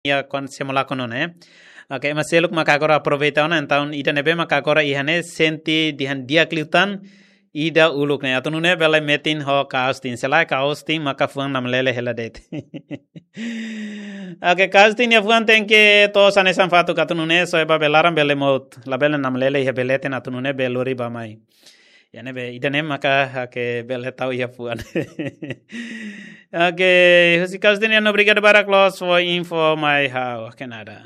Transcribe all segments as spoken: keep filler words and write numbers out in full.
ia kon semula kono ne. Oke, mas seluk maka agora aproveita ona então ida nebe maka agora ihane senti dihan dia kliutan ida uluk ne atunu ne bela metin ho kaustin selai kaustin maka fuang nam lele hela det. Oke, kaustin ya fuang tenke to sane sanfatu katunu ne so eba belaram bele mot la bele nam lele ya beleten atunu ne belori ba mai. Ya nebe ida ne maka ke bele tau ya fuang. Oke, husi kaustin ya no obrigado para close for info my how Canada.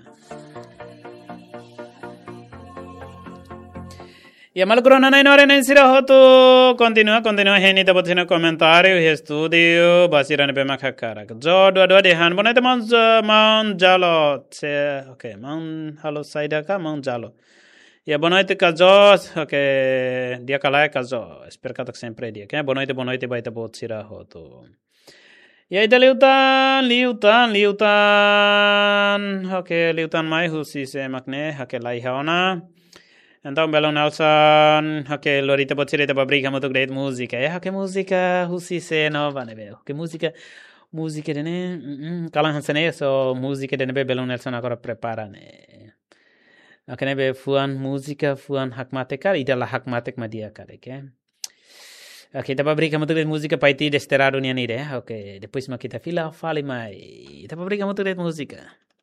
E a malgrona na inore na insira hoto continua continua heni da botina comentário e estudio basira ne bema kakara jo do do de han bonete man man jalo se okay man halo saida ka man jalo e bonoite ka jo okay dia kala ka jo espero que sempre dia que bonoite bonoite baita botsira hoto e aí liutan liutan liutan okay liutan mai husi se makne okay lai haona. Então, Belo Nelson, ok, Lorita Botireta Babrica, muito grande música. É, que música, Russi se nova, né, velho? Que música, música de né, Kalan Hansane, so música de né, Belo Nelson agora prepara, né? Ok, né, fuan música, fuan hakmatek, ida la hakmatek madia, cara, que? Ok, tá Babrica, muito grande música, paiti desterado nianire, ok, depois ma kita fila, fale mai, tá Babrica, muito grande música.